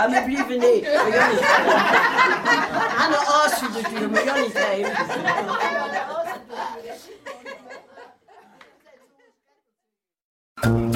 Ja, maar liever niet. Maar jij niet. Aan de oorsuur natuurlijk, maar jij niet heen.